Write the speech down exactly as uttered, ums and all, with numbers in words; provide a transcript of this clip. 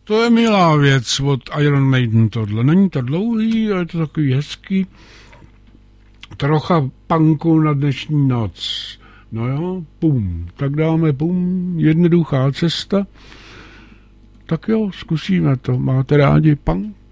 To je milá věc od Iron Maiden tohle. Není to dlouhý, ale je to takový hezký. Trocha punku na dnešní noc. No jo, pum. Tak dáme pum. Jednoduchá cesta. Tak jo, zkusíme to. Máte rádi punk?